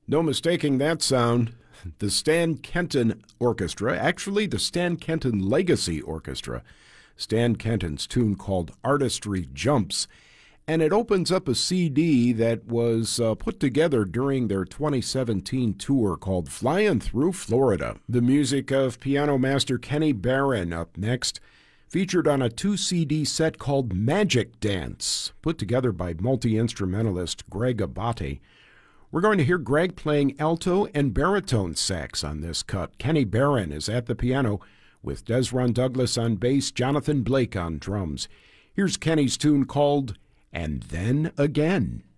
No mistaking that sound. The Stan Kenton Orchestra, actually the Stan Kenton Legacy Orchestra. Stan Kenton's tune called Artistry Jumps. And it opens up a CD that was put together during their 2017 tour called Flying Through Florida. The music of piano master Kenny Barron up next, featured on a 2-CD set called Magic Dance, put together by multi-instrumentalist Greg Abate. We're going to hear Greg playing alto and baritone sax on this cut. Kenny Barron is at the piano with Desron Douglas on bass, Jonathan Blake on drums. Here's Kenny's tune called And Then Again.